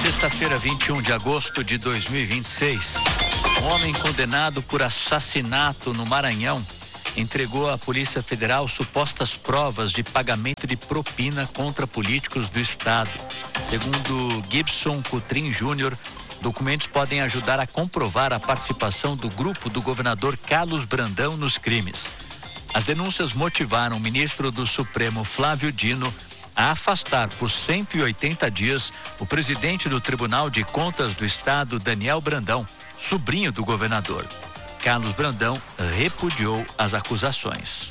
Sexta-feira, 21 de agosto de 2026. Um homem condenado por assassinato no Maranhão entregou à Polícia Federal supostas provas de pagamento de propina contra políticos do estado. Segundo Gibson Cutrim Júnior, documentos podem ajudar a comprovar a participação do grupo do governador Carlos Brandão nos crimes. As denúncias motivaram o ministro do Supremo, Flávio Dino, a afastar por 180 dias o presidente do Tribunal de Contas do Estado, Daniel Brandão, sobrinho do governador. Carlos Brandão repudiou as acusações.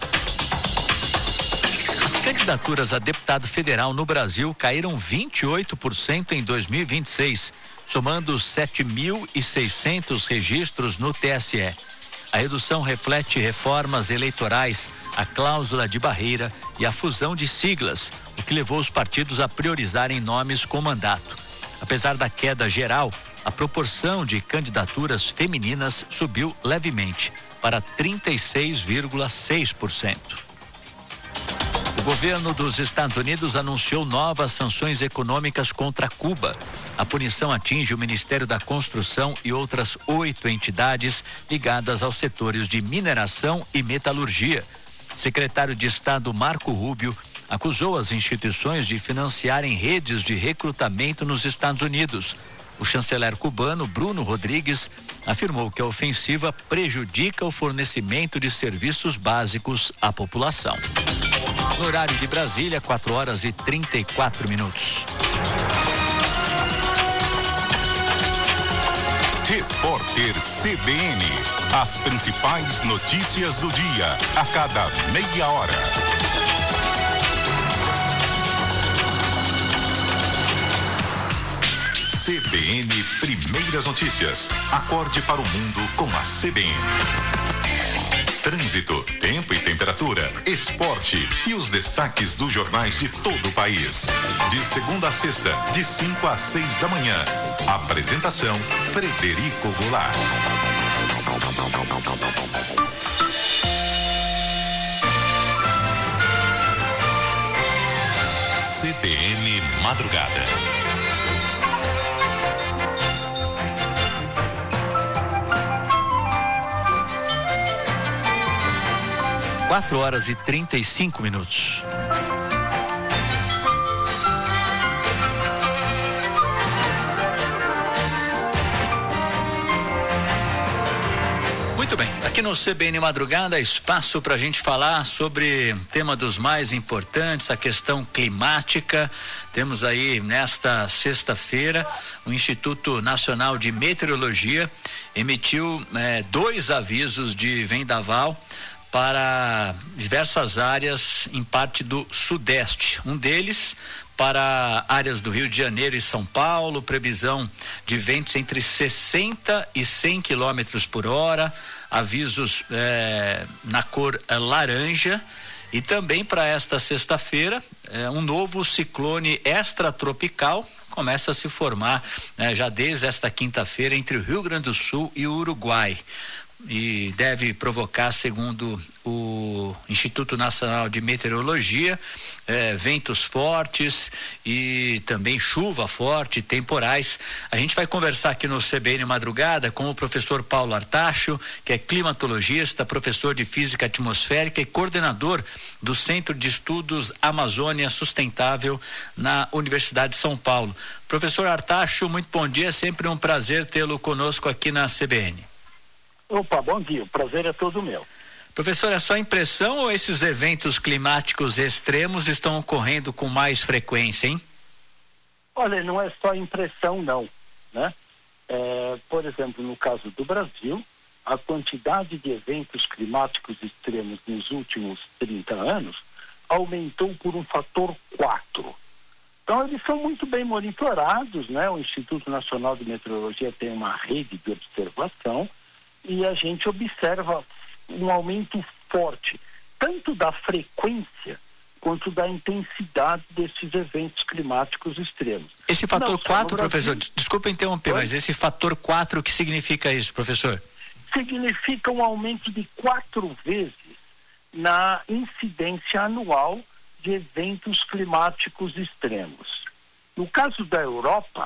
As candidaturas a deputado federal no Brasil caíram 28% em 2026, somando 7.600 registros no TSE. A redução reflete reformas eleitorais, a cláusula de barreira e a fusão de siglas, o que levou os partidos a priorizarem nomes com mandato. Apesar da queda geral, a proporção de candidaturas femininas subiu levemente, para 36,6%. O governo dos Estados Unidos anunciou novas sanções econômicas contra Cuba. A punição atinge o Ministério da Construção e outras 8 entidades ligadas aos setores de mineração e metalurgia. Secretário de Estado Marco Rubio acusou as instituições de financiarem redes de recrutamento nos Estados Unidos. O chanceler cubano Bruno Rodrigues afirmou que a ofensiva prejudica o fornecimento de serviços básicos à população. No horário de Brasília, 4h34. Repórter CBN. As principais notícias do dia, a cada meia hora. CBN Primeiras Notícias. Acorde para o mundo com a CBN. Trânsito, tempo e temperatura, esporte e os destaques dos jornais de todo o país. De segunda a sexta, de 5 às 6 da manhã. Apresentação, Frederico Goulart. CBN Madrugada. 4h35. Muito bem, aqui no CBN Madrugada, espaço para a gente falar sobre o tema dos mais importantes, a questão climática. Temos aí nesta sexta-feira o Instituto Nacional de Meteorologia emitiu 2 avisos de vendaval para diversas áreas em parte do Sudeste. Um deles para áreas do Rio de Janeiro e São Paulo, previsão de ventos entre 60 e 100 quilômetros por hora, avisos na cor laranja. E também para esta sexta-feira, um novo ciclone extratropical começa a se formar já desde esta quinta-feira entre o Rio Grande do Sul e o Uruguai. E deve provocar, segundo o Instituto Nacional de Meteorologia, ventos fortes e também chuva forte, temporais. A gente vai conversar aqui no CBN Madrugada com o professor Paulo Artacho, que é climatologista, professor de Física Atmosférica e coordenador do Centro de Estudos Amazônia Sustentável na Universidade de São Paulo. Professor Artacho, muito bom dia, sempre um prazer tê-lo conosco aqui na CBN. Opa, bom dia, o prazer é todo meu. Professor, é só impressão ou esses eventos climáticos extremos estão ocorrendo com mais frequência, hein? Olha, não é só impressão não, né? Por exemplo, no caso do Brasil, a quantidade de eventos climáticos extremos nos últimos 30 anos aumentou por um fator 4. Então, eles são muito bem monitorados, né? O Instituto Nacional de Meteorologia tem uma rede de observação e a gente observa um aumento forte, tanto da frequência quanto da intensidade desses eventos climáticos extremos. Esse fator 4, professor, desculpa interromper, mas esse fator 4, o que significa isso, professor? Significa um aumento de 4 vezes na incidência anual de eventos climáticos extremos. No caso da Europa,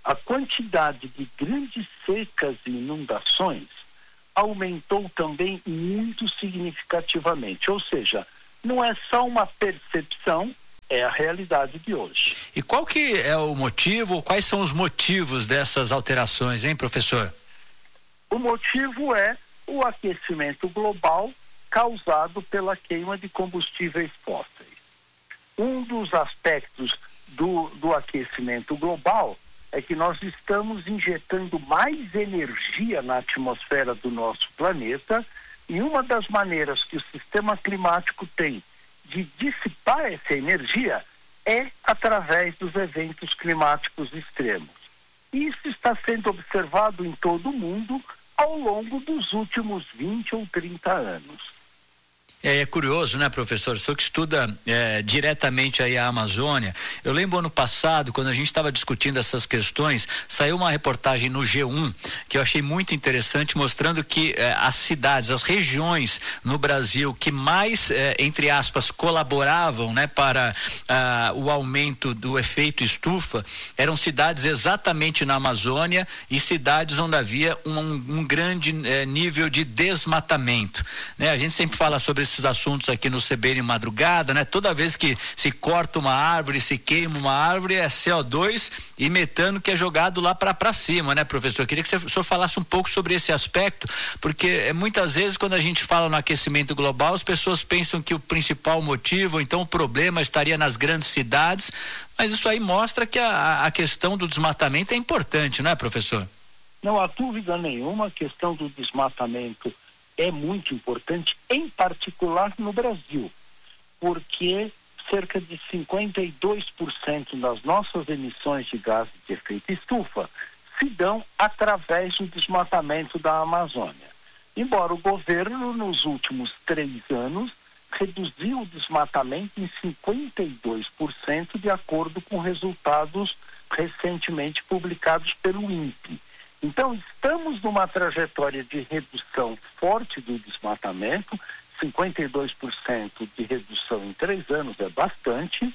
a quantidade de grandes secas e inundações aumentou também muito significativamente. Ou seja, não é só uma percepção, é a realidade de hoje. E qual que é o motivo, quais são os motivos dessas alterações, hein, professor? O motivo é o aquecimento global causado pela queima de combustíveis fósseis. Um dos aspectos do aquecimento global é que nós estamos injetando mais energia na atmosfera do nosso planeta, e uma das maneiras que o sistema climático tem de dissipar essa energia é através dos eventos climáticos extremos. Isso está sendo observado em todo o mundo ao longo dos últimos 20 ou 30 anos. É curioso, né, professor? O senhor que estuda diretamente aí a Amazônia. Eu lembro ano passado, quando a gente estava discutindo essas questões, saiu uma reportagem no G1 que eu achei muito interessante, mostrando que as cidades, as regiões no Brasil que mais, entre aspas, colaboravam, né, para o aumento do efeito estufa, eram cidades exatamente na Amazônia e cidades onde havia um grande nível de desmatamento, né? A gente sempre fala sobre esses assuntos aqui no CBN Madrugada, né? Toda vez que se corta uma árvore, se queima uma árvore, é CO2 e metano que é jogado lá para cima, né, professor? Eu queria que o senhor falasse um pouco sobre esse aspecto, porque muitas vezes quando a gente fala no aquecimento global, as pessoas pensam que o principal motivo, então o problema estaria nas grandes cidades, mas isso aí mostra que a questão do desmatamento é importante, não é, professor? Não há dúvida nenhuma, a questão do desmatamento é muito importante, em particular no Brasil, porque cerca de 52% das nossas emissões de gases de efeito estufa se dão através do desmatamento da Amazônia. Embora o governo, nos últimos 3 anos, reduziu o desmatamento em 52%, de acordo com resultados recentemente publicados pelo INPE. Então, estamos numa trajetória de redução forte do desmatamento, 52% de redução em 3 anos é bastante,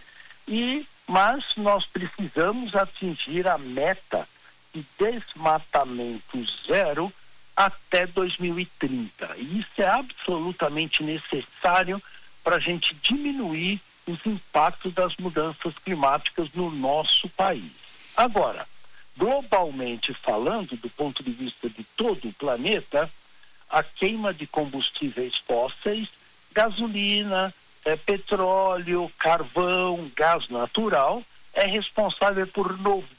mas nós precisamos atingir a meta de desmatamento zero até 2030. E isso é absolutamente necessário para a gente diminuir os impactos das mudanças climáticas no nosso país. Agora, globalmente falando, do ponto de vista de todo o planeta, a queima de combustíveis fósseis, gasolina, petróleo, carvão, gás natural, é responsável por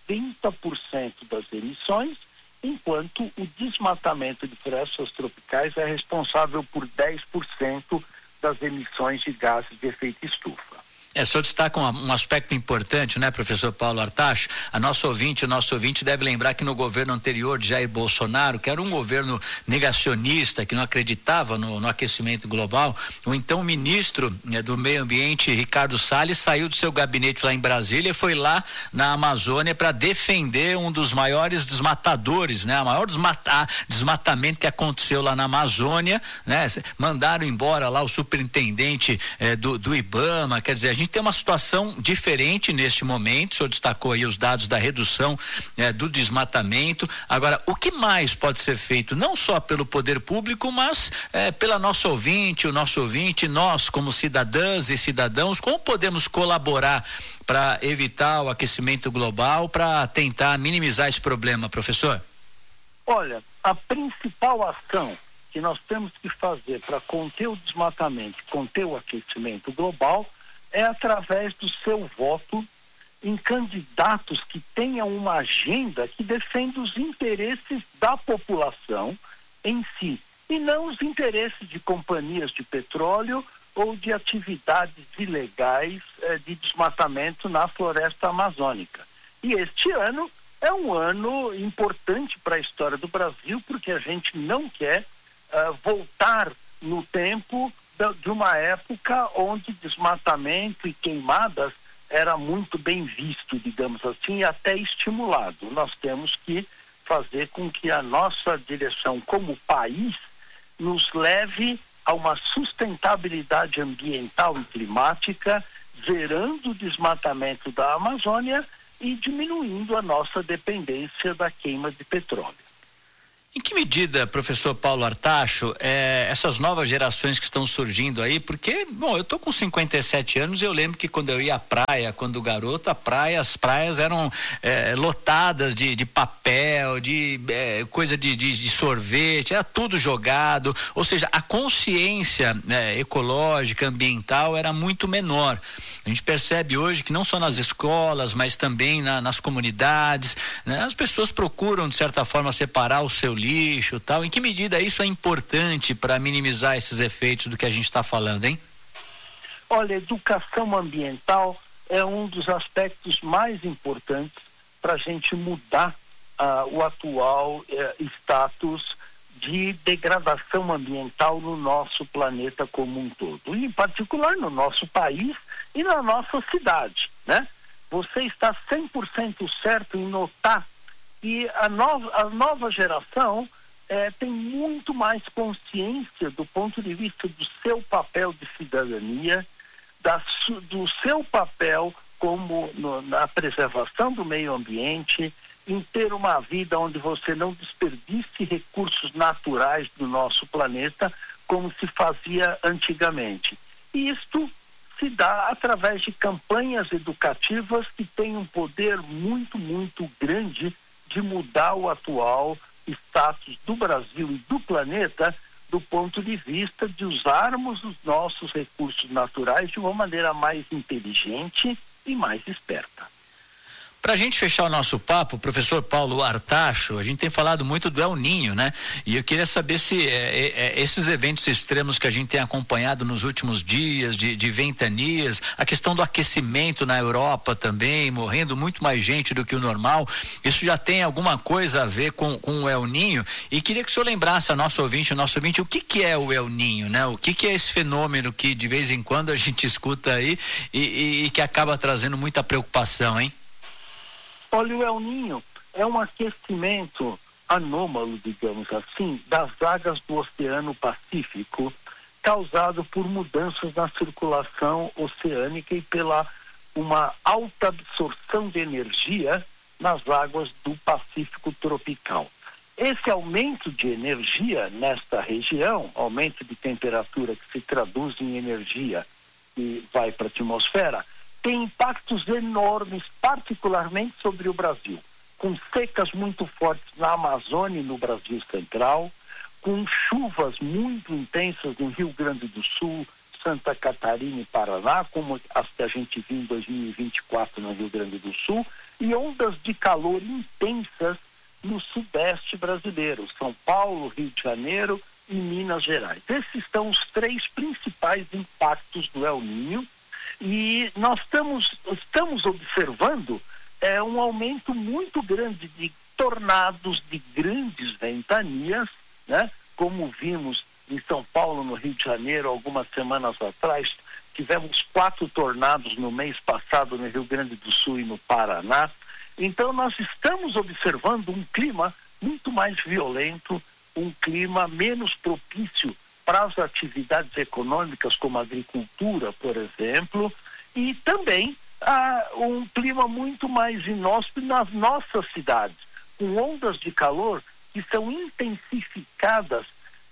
90% das emissões, enquanto o desmatamento de florestas tropicais é responsável por 10% das emissões de gases de efeito estufa. O senhor destaca um aspecto importante, né, professor Paulo Artacho? O nosso ouvinte deve lembrar que no governo anterior de Jair Bolsonaro, que era um governo negacionista, que não acreditava no aquecimento global, o então ministro do Meio Ambiente, Ricardo Salles, saiu do seu gabinete lá em Brasília e foi lá na Amazônia para defender um dos maiores desmatadores, né? O maior desmatamento que aconteceu lá na Amazônia, né? Mandaram embora lá o superintendente do IBAMA, quer dizer, a gente tem uma situação diferente neste momento. O senhor destacou aí os dados da redução do desmatamento. Agora, o que mais pode ser feito, não só pelo poder público, mas pela nosso ouvinte, nós como cidadãs e cidadãos, como podemos colaborar para evitar o aquecimento global, para tentar minimizar esse problema, professor? Olha, a principal ação que nós temos que fazer para conter o desmatamento, conter o aquecimento global, é através do seu voto em candidatos que tenham uma agenda que defenda os interesses da população em si, e não os interesses de companhias de petróleo ou de atividades ilegais de desmatamento na floresta amazônica. E este ano é um ano importante para a história do Brasil, porque a gente não quer voltar no tempo de uma época onde desmatamento e queimadas era muito bem visto, digamos assim, e até estimulado. Nós temos que fazer com que a nossa direção como país nos leve a uma sustentabilidade ambiental e climática, zerando o desmatamento da Amazônia e diminuindo a nossa dependência da queima de petróleo. Em que medida, professor Paulo Artacho, essas novas gerações que estão surgindo aí, porque, bom, eu tô com 57 anos, eu lembro que quando eu ia à praia, quando garoto, as praias eram lotadas de papel, de coisa de sorvete, era tudo jogado, ou seja, a consciência ecológica, ambiental era muito menor. A gente percebe hoje que não só nas escolas, mas também nas comunidades, né, as pessoas procuram, de certa forma, separar o seu lixo, tal. Em que medida isso é importante para minimizar esses efeitos do que a gente está falando, hein? Olha, educação ambiental é um dos aspectos mais importantes para a gente mudar o atual status de degradação ambiental no nosso planeta como um todo, e em particular no nosso país e na nossa cidade, né? Você está 100% certo em notar que a nova geração tem muito mais consciência do ponto de vista do seu papel de cidadania, do seu papel como na preservação do meio ambiente, em ter uma vida onde você não desperdice recursos naturais do nosso planeta como se fazia antigamente. E isto se dá através de campanhas educativas que têm um poder muito, muito grande de mudar o atual status do Brasil e do planeta do ponto de vista de usarmos os nossos recursos naturais de uma maneira mais inteligente e mais esperta. Para a gente fechar o nosso papo, professor Paulo Artacho, a gente tem falado muito do El Niño, né? E eu queria saber se esses eventos extremos que a gente tem acompanhado nos últimos dias, de ventanias, a questão do aquecimento na Europa também, morrendo muito mais gente do que o normal, isso já tem alguma coisa a ver com o El Niño? E queria que o senhor lembrasse o nosso ouvinte, o que é o El Niño, né? O que é esse fenômeno que de vez em quando a gente escuta aí e que acaba trazendo muita preocupação, hein? Olha, o El Niño é um aquecimento anômalo, digamos assim, das águas do Oceano Pacífico, causado por mudanças na circulação oceânica e pela uma alta absorção de energia nas águas do Pacífico tropical. Esse aumento de energia nesta região, aumento de temperatura que se traduz em energia e vai para a atmosfera, tem impactos enormes, particularmente sobre o Brasil, com secas muito fortes na Amazônia e no Brasil Central, com chuvas muito intensas no Rio Grande do Sul, Santa Catarina e Paraná, como as que a gente viu em 2024 no Rio Grande do Sul, e ondas de calor intensas no Sudeste brasileiro, São Paulo, Rio de Janeiro e Minas Gerais. Esses são os três principais impactos do El Niño. E nós estamos observando um aumento muito grande de tornados, de grandes ventanias, né? Como vimos em São Paulo, no Rio de Janeiro, algumas semanas atrás, tivemos 4 tornados no mês passado no Rio Grande do Sul e no Paraná. Então nós estamos observando um clima muito mais violento, um clima menos propício para as atividades econômicas como a agricultura, por exemplo, e também um clima muito mais inóspito nas nossas cidades, com ondas de calor que são intensificadas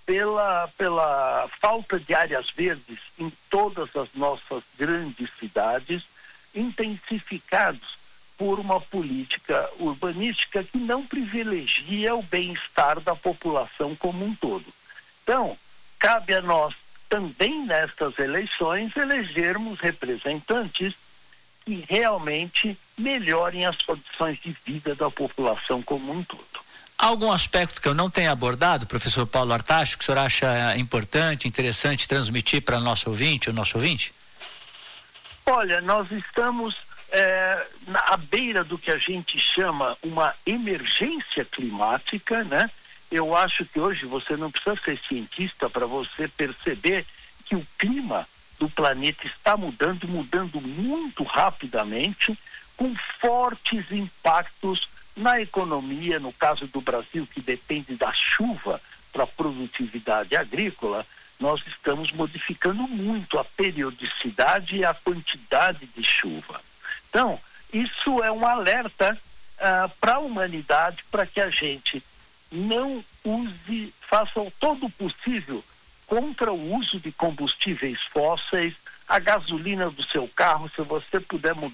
pela falta de áreas verdes em todas as nossas grandes cidades, intensificados por uma política urbanística que não privilegia o bem-estar da população como um todo. Então, cabe a nós também nestas eleições elegermos representantes que realmente melhorem as condições de vida da população como um todo. Há algum aspecto que eu não tenha abordado, professor Paulo Artacho, que o senhor acha importante, interessante transmitir para o nosso ouvinte? Olha, nós estamos à beira do que a gente chama uma emergência climática, né? Eu acho que hoje você não precisa ser cientista para você perceber que o clima do planeta está mudando muito rapidamente, com fortes impactos na economia, no caso do Brasil, que depende da chuva para a produtividade agrícola. Nós estamos modificando muito a periodicidade e a quantidade de chuva. Então, isso é um alerta para a humanidade, para que a gente não faça todo o possível contra o uso de combustíveis fósseis, a gasolina do seu carro, se você puder mudar